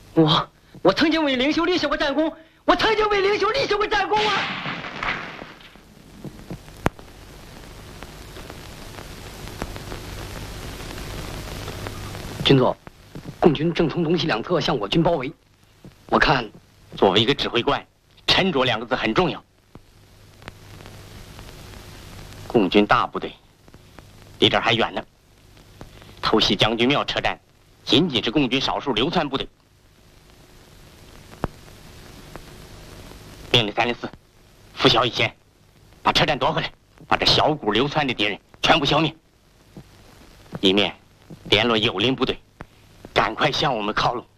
我曾经为领袖立下过战功，我曾经为领袖立下过战功啊！军座，共军正从东西两侧向我军包围，我看， 作为一个指挥官，沉着2个字很重要。共军大部队离这儿还远呢，偷袭将军庙车站，仅仅是共军少数流窜部队。命令304，拂晓以前，把车站夺回来，把这小股流窜的敌人全部消灭。一面联络友邻部队，赶快向我们靠拢。